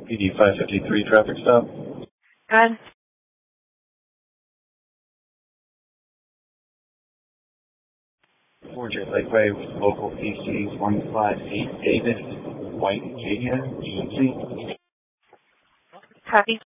PD 553 traffic stop. Good. 4J Lakeway, local PC 158 David, White Acadia, GMC. Copy.